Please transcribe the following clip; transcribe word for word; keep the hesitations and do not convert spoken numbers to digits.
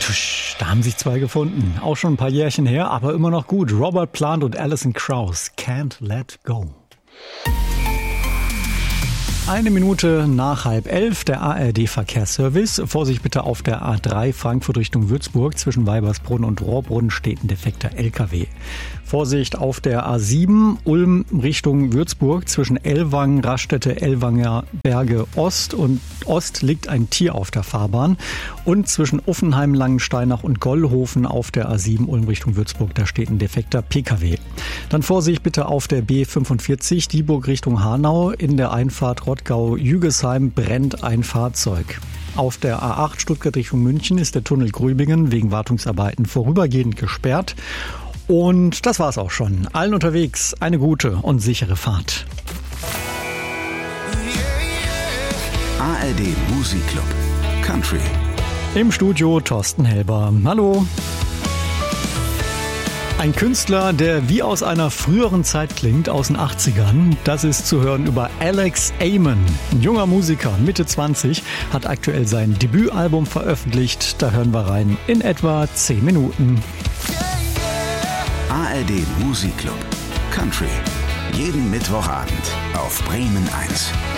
Tusch, da haben sich zwei gefunden. Auch schon ein paar Jährchen her, aber immer noch gut. Robert Plant und Alison Krauss, Can't Let Go. Eine Minute nach halb elf, der A R D-Verkehrsservice. Vorsicht bitte auf der A drei Frankfurt Richtung Würzburg. Zwischen Weibersbrunn und Rohrbrunn steht ein defekter L K W. Vorsicht auf der A sieben Ulm Richtung Würzburg. Zwischen Ellwangen, Raststätte, Ellwanger Berge Ost und Ost liegt ein Tier auf der Fahrbahn. Und zwischen Uffenheim, Langensteinach und Gollhofen auf der A sieben Ulm Richtung Würzburg, da steht ein defekter P K W. Dann Vorsicht bitte auf der B fünfundvierzig Dieburg Richtung Hanau. In der Einfahrt Rottgau-Jügesheim brennt ein Fahrzeug. Auf der A acht Stuttgart Richtung München ist der Tunnel Grübingen wegen Wartungsarbeiten vorübergehend gesperrt. Und das war's auch schon. Allen unterwegs eine gute und sichere Fahrt. A R D Musikclub Country. Im Studio Thorsten Helber. Hallo. Ein Künstler, der wie aus einer früheren Zeit klingt, aus den achtzigern. Das ist zu hören über Alex Amon. Ein junger Musiker, Mitte zwanzig, hat aktuell sein Debütalbum veröffentlicht. Da hören wir rein in etwa zehn Minuten. A R D Musikclub Country. Jeden Mittwochabend auf Bremen eins.